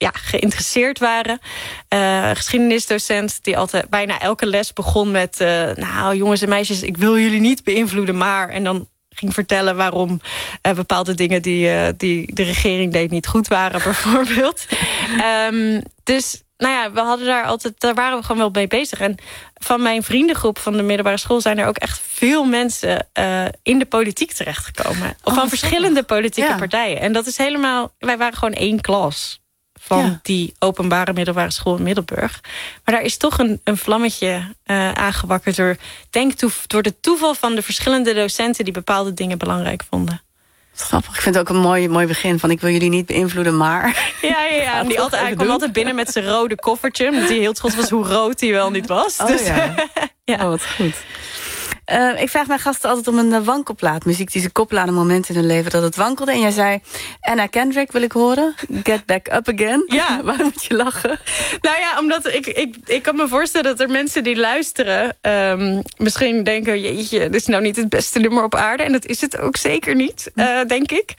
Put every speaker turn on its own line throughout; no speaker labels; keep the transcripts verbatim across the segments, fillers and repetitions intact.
ja, geïnteresseerd waren. Uh, geschiedenisdocent die altijd bijna elke les begon met... Uh, nou, jongens en meisjes, ik wil jullie niet beïnvloeden, maar... en dan ging vertellen waarom uh, bepaalde dingen die, uh, die de regering deed niet goed waren, bijvoorbeeld. um, dus... Nou ja, we hadden daar altijd, daar waren we gewoon wel mee bezig. En van mijn vriendengroep van de middelbare school zijn er ook echt veel mensen uh, in de politiek terechtgekomen. Of oh, van verschillende zo. politieke ja. partijen. En dat is helemaal, wij waren gewoon één klas van ja. die openbare middelbare school in Middelburg. Maar daar is toch een, een vlammetje uh, aangewakkerd door, denk toe, door de toeval van de verschillende docenten die bepaalde dingen belangrijk vonden.
Grappig. Ik vind het ook een mooi, mooi begin van ik wil jullie niet beïnvloeden, maar...
Ja, ja, ja. En die altijd, hij kwam altijd binnen met zijn rode koffertje. Omdat hij heel trots was hoe rood hij wel niet was.
Oh, dus, ja. ja. Oh, wat goed. Uh, ik vraag mijn gasten altijd om een uh, wankelplaat. Muziek die ze koppelen aan een moment in hun leven dat het wankelde. En jij zei, Anna Kendrick wil ik horen. Get Back Up Again.
Ja.
Waarom moet je lachen?
Nou ja, omdat ik, ik, ik kan me voorstellen dat er mensen die luisteren... Um, misschien denken, jeetje, dit is nou niet het beste nummer op aarde. En dat is het ook zeker niet, uh, denk ik.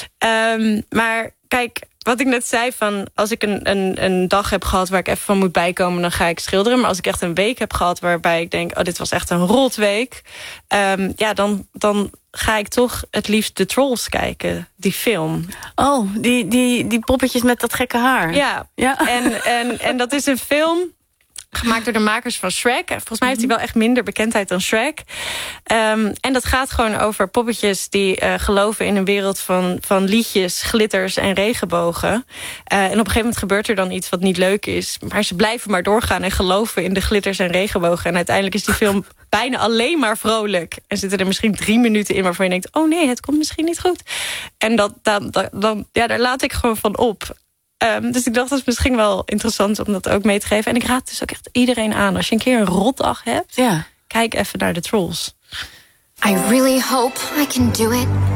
Um, maar kijk... Wat ik net zei, van als ik een, een, een dag heb gehad waar ik even van moet bijkomen, dan ga ik schilderen. Maar als ik echt een week heb gehad waarbij ik denk, oh, dit was echt een rotweek. Um, ja, dan, dan ga ik toch het liefst The Trolls kijken, die film.
Oh, die, die, die poppetjes met dat gekke haar.
Ja, ja. En, en, en dat is een film... gemaakt door de makers van Shrek. Volgens mij heeft hij wel echt minder bekendheid dan Shrek. Um, en dat gaat gewoon over poppetjes die uh, geloven in een wereld van, van liedjes, glitters en regenbogen. Uh, en op een gegeven moment gebeurt er dan iets wat niet leuk is. Maar ze blijven maar doorgaan en geloven in de glitters en regenbogen. En uiteindelijk is die film bijna alleen maar vrolijk. En zitten er misschien drie minuten in waarvan je denkt, oh nee, het komt misschien niet goed. En dat, dan, dan, dan, ja, daar laat ik gewoon van op. Um, dus ik dacht, dat is misschien wel interessant om dat ook mee te geven. En ik raad dus ook echt iedereen aan. Als je een keer een rotdag hebt,
ja.
kijk even naar de Trolls.
I really hope I can do it.